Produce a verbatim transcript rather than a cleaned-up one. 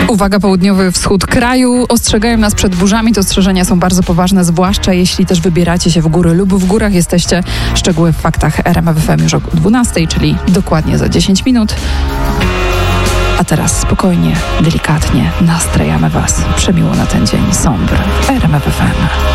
Uwaga, południowy wschód kraju. Ostrzegają nas przed burzami. Te ostrzeżenia są bardzo poważne, zwłaszcza jeśli też wybieracie się w góry lub w górach jesteście. Szczegóły w faktach R M F F M już o dwunastej, czyli dokładnie za dziesięć minut. A teraz spokojnie, delikatnie nastrajamy Was przemiło na ten dzień sombr w R M F F M.